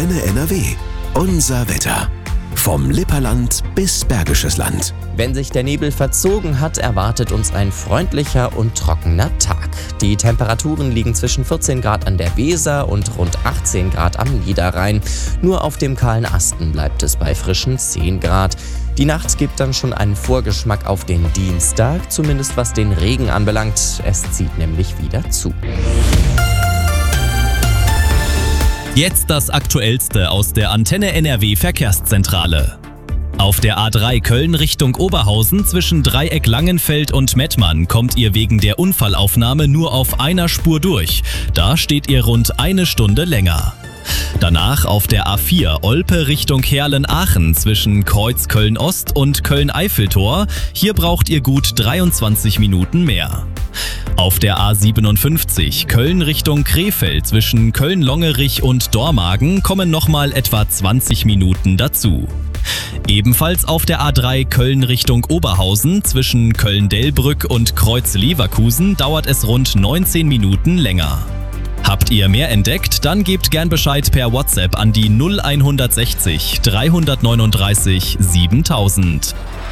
Antenne NRW. Unser Wetter. Vom Lipperland bis Bergisches Land. Wenn sich der Nebel verzogen hat, erwartet uns ein freundlicher und trockener Tag. Die Temperaturen liegen zwischen 14 Grad an der Weser und rund 18 Grad am Niederrhein. Nur auf dem kahlen Asten bleibt es bei frischen 10 Grad. Die Nacht gibt dann schon einen Vorgeschmack auf den Dienstag, zumindest was den Regen anbelangt. Es zieht nämlich wieder zu. Jetzt das Aktuellste aus der Antenne NRW Verkehrszentrale. Auf der A3 Köln Richtung Oberhausen zwischen Dreieck Langenfeld und Mettmann kommt ihr wegen der Unfallaufnahme nur auf einer Spur durch. Da steht ihr rund eine Stunde länger. Danach auf der A4 Olpe Richtung Herlen-Aachen zwischen Kreuz Köln-Ost und Köln-Eiffeltor. Hier braucht ihr gut 23 Minuten mehr. Auf der A57 Köln Richtung Krefeld zwischen Köln-Longerich und Dormagen kommen nochmal etwa 20 Minuten dazu. Ebenfalls auf der A3 Köln Richtung Oberhausen zwischen Köln-Delbrück und Kreuz-Leverkusen dauert es rund 19 Minuten länger. Habt ihr mehr entdeckt? Dann gebt gern Bescheid per WhatsApp an die 0160 339 7000.